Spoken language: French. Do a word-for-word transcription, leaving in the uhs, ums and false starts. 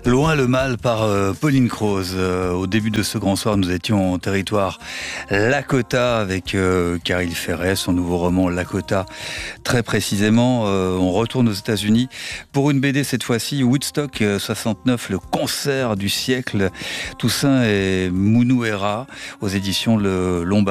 Loin le mal par euh, Pauline Croze. Euh, au début de ce grand soir, nous étions en territoire Lakota avec euh, Caril Ferret, son nouveau roman Lakota. Très précisément, euh, on retourne aux États-Unis pour une B D cette fois-ci, Woodstock soixante-neuf, le concert du siècle, Toussaint et Mounouera, aux éditions Le Lombard.